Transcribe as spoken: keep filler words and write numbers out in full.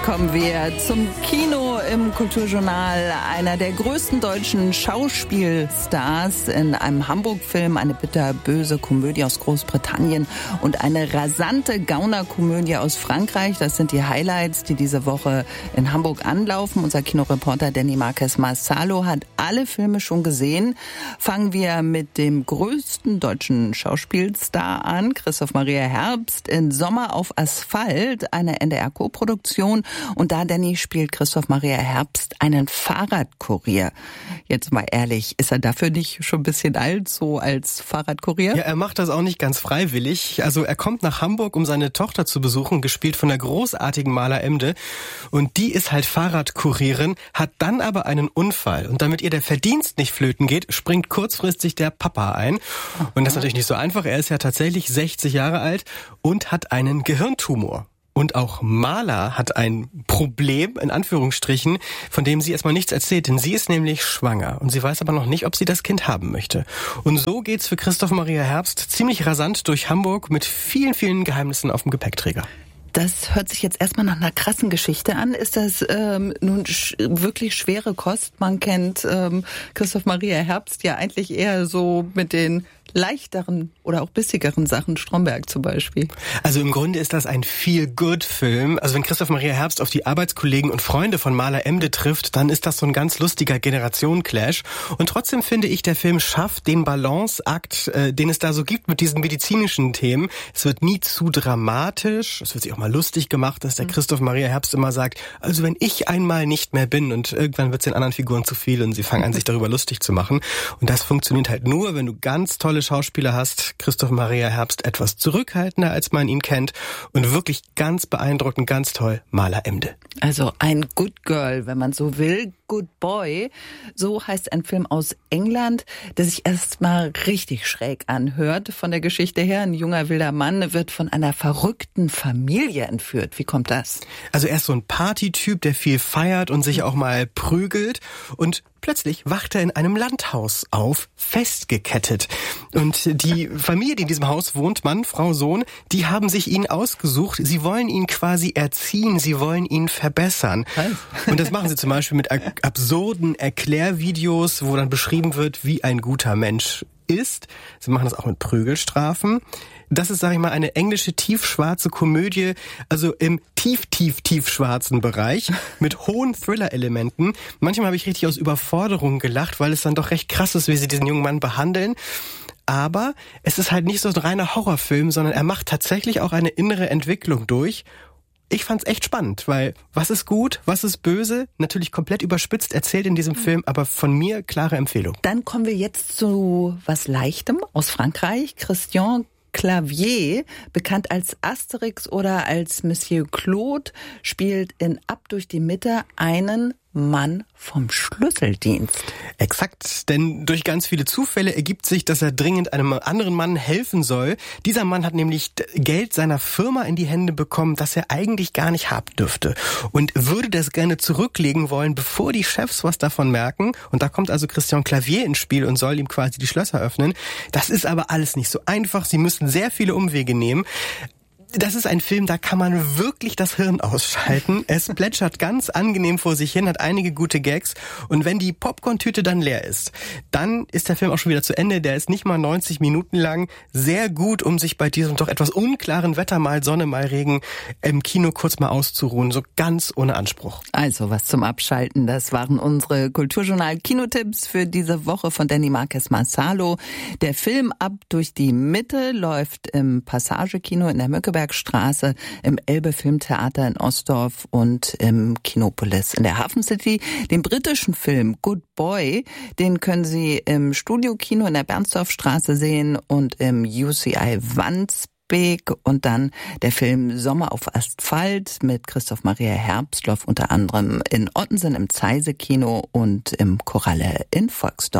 kommen wir zum Kino im Kulturjournal. Einer der größten deutschen Schauspielstars in einem Hamburg-Film, eine bitterböse Komödie aus Großbritannien und eine rasante Gaunerkomödie aus Frankreich. Das sind die Highlights, die diese Woche in Hamburg anlaufen. Unser Kinoreporter Danny Marquez Marsalo hat alle Filme schon gesehen. Fangen wir mit dem größten deutschen Schauspielstar an, Christoph Maria Herbst, in Sommer auf Asphalt, eine N D R-Koproduktion. Und da, Danny, spielt Christoph Maria Herbst einen Fahrradkurier. Jetzt mal ehrlich, ist er dafür nicht schon ein bisschen alt, so als Fahrradkurier? Ja, er macht das auch nicht ganz freiwillig. Also er kommt nach Hamburg, um seine Tochter zu besuchen, gespielt von der großartigen Maler Emde. Und die ist halt Fahrradkurierin, hat dann aber einen Unfall. Und damit ihr der Verdienst nicht flöten geht, springt kurzfristig der Papa ein. Und das ist natürlich nicht so einfach. Er ist ja tatsächlich sechzig Jahre alt und hat einen Gehirntumor. Und auch Maler hat ein Problem, in Anführungsstrichen, von dem sie erstmal nichts erzählt. Denn sie ist nämlich schwanger. Und sie weiß aber noch nicht, ob sie das Kind haben möchte. Und so geht's für Christoph Maria Herbst ziemlich rasant durch Hamburg mit vielen, vielen Geheimnissen auf dem Gepäckträger. Das hört sich jetzt erstmal nach einer krassen Geschichte an. Ist das ähm, nun sch- wirklich schwere Kost? Man kennt ähm, Christoph Maria Herbst ja eigentlich eher so mit den leichteren oder auch bissigeren Sachen, Stromberg zum Beispiel. Also im Grunde ist das ein Feel-Good-Film. Also wenn Christoph Maria Herbst auf die Arbeitskollegen und Freunde von Maler Emde trifft, dann ist das so ein ganz lustiger Generationen-Clash. Und trotzdem finde ich, der Film schafft den Balanceakt, äh, den es da so gibt mit diesen medizinischen Themen. Es wird nie zu dramatisch. Es wird sich auch mal lustig gemacht, dass der mhm. Christoph Maria Herbst immer sagt, also wenn ich einmal nicht mehr bin, und irgendwann wird es den anderen Figuren zu viel und sie fangen an, sich darüber lustig zu machen. Und das funktioniert halt nur, wenn du ganz tolle Schauspieler hast. Christoph Maria Herbst etwas zurückhaltender, als man ihn kennt, und wirklich ganz beeindruckend, ganz toll, Maler Emde. Also ein Good Girl, wenn man so will. Good Boy, so heißt ein Film aus England, der sich erstmal richtig schräg anhört von der Geschichte her. Ein junger wilder Mann wird von einer verrückten Familie entführt. Wie kommt das? Also er ist so ein Partytyp, der viel feiert und sich auch mal prügelt, und plötzlich wacht er in einem Landhaus auf, festgekettet. Und die Familie, die in diesem Haus wohnt, Mann, Frau, Sohn, die haben sich ihn ausgesucht. Sie wollen ihn quasi erziehen, sie wollen ihn verbessern. Und das machen sie zum Beispiel mit absurden Erklärvideos, wo dann beschrieben wird, wie ein guter Mensch ist. Sie machen das auch mit Prügelstrafen. Das ist, sag ich mal, eine englische tiefschwarze Komödie, also im tief, tief, tiefschwarzen Bereich mit hohen Thriller-Elementen. Manchmal habe ich richtig aus Überforderung gelacht, weil es dann doch recht krass ist, wie sie diesen jungen Mann behandeln. Aber es ist halt nicht so ein reiner Horrorfilm, sondern er macht tatsächlich auch eine innere Entwicklung durch. Ich fand's echt spannend, weil was ist gut, was ist böse? Natürlich komplett überspitzt erzählt in diesem Film, aber von mir klare Empfehlung. Dann kommen wir jetzt zu was Leichtem aus Frankreich. Christian Clavier, bekannt als Asterix oder als Monsieur Claude, spielt in Ab durch die Mitte einen Mann vom Schlüsseldienst. Exakt, denn durch ganz viele Zufälle ergibt sich, dass er dringend einem anderen Mann helfen soll. Dieser Mann hat nämlich Geld seiner Firma in die Hände bekommen, das er eigentlich gar nicht haben dürfte, und würde das gerne zurücklegen wollen, bevor die Chefs was davon merken. Und da kommt also Christian Clavier ins Spiel und soll ihm quasi die Schlösser öffnen. Das ist aber alles nicht so einfach. Sie müssen sehr viele Umwege nehmen. Das ist ein Film, da kann man wirklich das Hirn ausschalten. Es plätschert ganz angenehm vor sich hin, hat einige gute Gags. Und wenn die Popcorn-Tüte dann leer ist, dann ist der Film auch schon wieder zu Ende. Der ist nicht mal neunzig Minuten lang. Sehr gut, um sich bei diesem doch etwas unklaren Wetter, mal Sonne, mal Regen, im Kino kurz mal auszuruhen. So ganz ohne Anspruch. Also was zum Abschalten. Das waren unsere Kulturjournal-Kinotipps für diese Woche von Danny Marquez Marsalo. Der Film Ab durch die Mitte läuft im Passage-Kino in der Mönckebergstraße, im Elbe Filmtheater in Ostdorf und im Kinopolis in der Hafen City. Den britischen Film Good Boy, den können Sie im Studiokino in der Bernsdorfstraße sehen und im U C I Wandsbek. Und dann der Film Sommer auf Asphalt mit Christoph Maria Herbst läuft unter anderem in Ottensen im Zeise-Kino und im Koralle in Volksdorf.